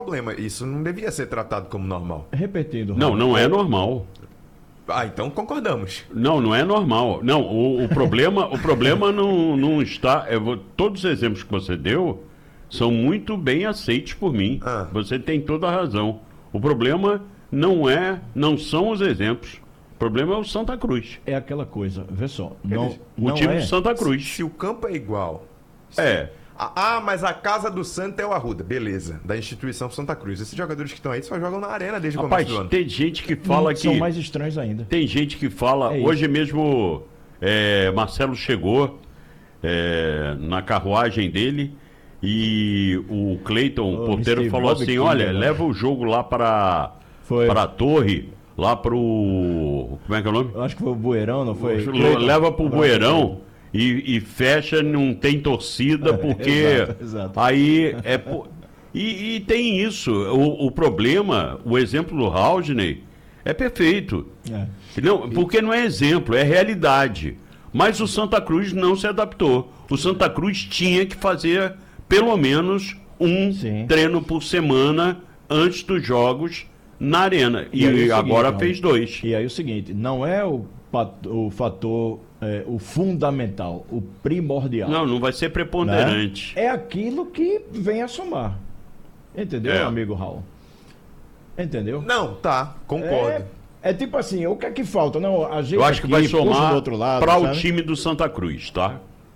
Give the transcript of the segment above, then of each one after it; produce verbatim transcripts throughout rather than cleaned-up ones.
problema. Isso não devia ser tratado como normal. Repetindo. Não, não é normal. Ah, então concordamos. Não, não é normal. Não, o, o problema, o problema não, não está... Eu vou, todos os exemplos que você deu são muito bem aceitos por mim. Ah. Você tem toda a razão. O problema não é, não são os exemplos. O problema é o Santa Cruz. É aquela coisa, vê só. Não, Eles- O não time é... do Santa Cruz. Se o campo é igual. É. Ah, ah, mas a casa do Santa é o Arruda. Beleza. Da instituição Santa Cruz. Esses jogadores que estão aí só jogam na arena desde o Rapaz, começo do ano. tem gente que fala que... São mais estranhos ainda. Tem gente que fala... É isso. hoje mesmo, é, Marcelo chegou é, na carruagem dele e o Cleiton, Oh, porteiro, Steve falou Bob assim, King, olha, né? leva o jogo lá para Foi. a torre, lá pro... Como é que é o nome? Eu acho que foi o Bueirão, não foi? Leva pro Bueirão e, e fecha, não tem torcida, porque exato, exato. aí é... po- E, e tem isso, o, o problema, o exemplo do Haldney é perfeito. É. Não, porque não é exemplo, é realidade. Mas o Santa Cruz não se adaptou. O Santa Cruz tinha que fazer pelo menos um Sim. treino por semana antes dos jogos na arena. E, E aí é o seguinte, agora Raul, fez dois. E aí o seguinte, não é o, pat- o fator, é, o fundamental, o primordial. Não, não vai ser né? preponderante. É aquilo que vem a somar. Entendeu, É. meu amigo Raul? Entendeu? Não, tá. Concordo. É, é tipo assim, o que é que falta? Não, a gente Eu acho que vai puxa do somar outro lado, para o sabe? time do Santa Cruz, tá?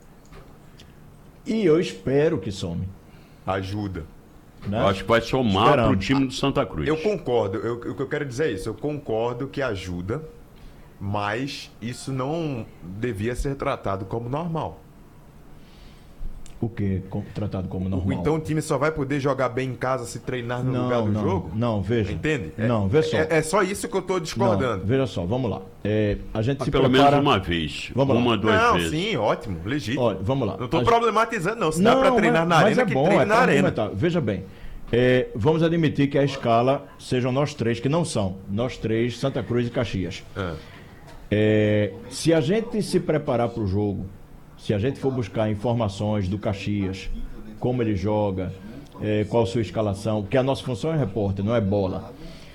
E eu espero que some. Ajuda. Né? Eu acho que vai somar para o Esperamos. time do Santa Cruz. Eu concordo. Eu- o que eu quero dizer é isso. Eu concordo que ajuda, mas isso não devia ser tratado como normal. O que? Tratado como normal. Então o time só vai poder jogar bem em casa se treinar no lugar do não, jogo? Não, veja. Entende? É- Não, vê só. É, é só isso que eu tô discordando. Não, veja só, vamos lá. É, a gente Mas se pelo prepara... menos uma vez. Vamos lá. uma, duas Não, vezes. sim, ótimo, legítimo. Olha, vamos lá. Não tô A gente- problematizando, não. Se dá pra treinar mas, na mas arena, é que bom, treine é na pra arena. argumentar. Veja bem, é, vamos admitir que a escala sejam nós três, que não são. Nós três, Santa Cruz e Caxias. É. É, se a gente se preparar para o jogo, se a gente for buscar informações do Caxias, como ele joga, é, qual a sua escalação, porque a nossa função é repórter, não é bola.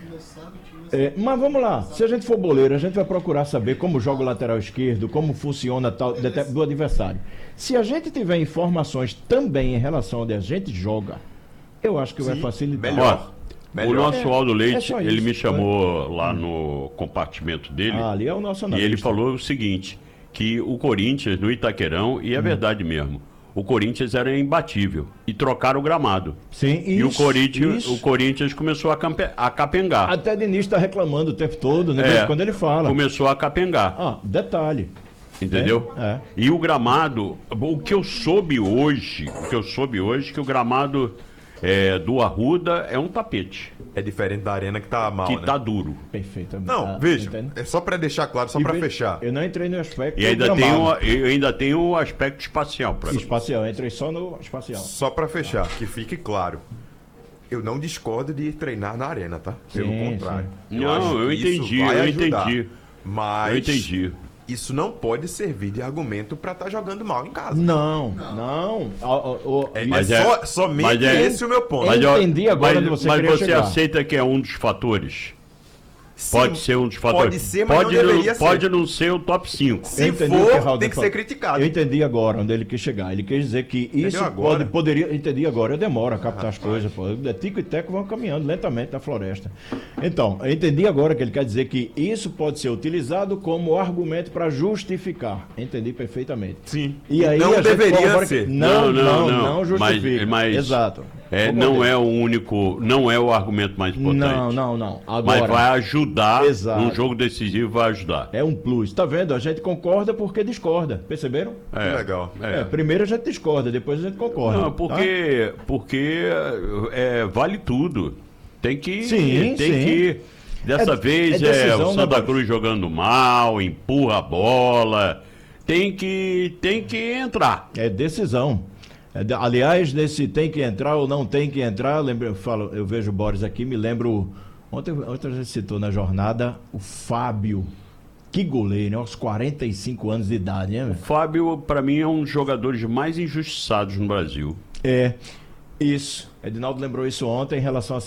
É, mas vamos lá, se a gente for boleiro, a gente vai procurar saber como joga o lateral esquerdo, como funciona tal dete- do adversário. Se a gente tiver informações também em relação ao onde a gente joga, eu acho que vai Sim, facilitar. melhor. Ó, Melhor. o nosso É, Aldo é Leite, só ele isso, me né? chamou lá no compartimento dele Ah, ali é o nosso e ele analista. falou o seguinte, que o Corinthians no Itaquerão, Hum. e é verdade mesmo, o Corinthians era imbatível e trocaram o gramado. Sim, e o isso, Corinthians, isso. o Corinthians começou a, campe, a capengar. Até Diniz está reclamando o tempo todo, né? É, Quando ele fala. Começou a capengar. Ah, detalhe. Entendeu? É, é. E o gramado, o que eu soube hoje, o que eu soube hoje, que o gramado é, do Arruda é um tapete, É diferente da arena que tá mal, que né? tá duro. Perfeitamente. Não, Ah, veja, entende? é só pra deixar claro, só E pra veja, fechar. Eu não entrei no aspecto E ainda do tem, o, gramado. eu ainda tem o aspecto espacial. Pra... Espacial, eu entrei só no espacial. Só pra fechar, que fique claro. Eu não discordo de ir treinar na arena, tá? Pelo Sim, contrário. sim. Não, acho eu que isso entendi, vai eu ajudar. entendi. Mas Eu entendi. isso não pode servir de argumento pra estar jogando mal em casa. Não, não. Ó, ó, ó, É, Mas é é- só- somente mas é- esse o meu ponto. Mas ó, entendi agora mas, onde você mas queria você chegar. aceita que é um dos fatores? Sim, Pode ser um dos fatores. Pode ser, mas pode não deveria ser. Pode não ser o top cinco. Se Eu entendi o for, Geraldo tem que falou. ser criticado. Eu entendi agora onde ele quis chegar. Ele quis dizer que isso agora? pode, poderia. Eu entendi agora, eu demoro a captar as coisas. Pô. É tico e teco vão caminhando lentamente na floresta. Então, eu entendi agora que ele quer dizer que isso pode ser utilizado como argumento para justificar. Entendi perfeitamente. Sim. E aí não a gente deveria corrobora ser. que- Não, não, não, Não, não, justifica. mas- mas- Exato. É, Concordei. não é o único, não é o argumento mais importante. Não, não, não. Mas Agora, vai ajudar, Exato. num jogo decisivo vai ajudar. é um plus. Tá vendo? A gente concorda porque discorda. Perceberam? É, legal. É, primeiro a gente discorda, depois a gente concorda. Não, tá? porque, porque é, vale tudo. Tem que. Sim, tem sim. que. Dessa É- vez é é, decisão, o né, Santa Boris? Cruz jogando mal, empurra a bola. Tem que, tem que entrar. É decisão. É de- aliás, nesse tem que entrar ou não tem que entrar, eu, lembro, eu, falo, eu vejo o Boris aqui, me lembro. Ontem, ontem a gente citou na jornada o Fábio. Que goleiro, né? Aos quarenta e cinco anos de idade, né? O velho? Fábio, para mim, é um dos jogadores mais injustiçados no Brasil. É, isso. Edinaldo lembrou isso ontem em relação a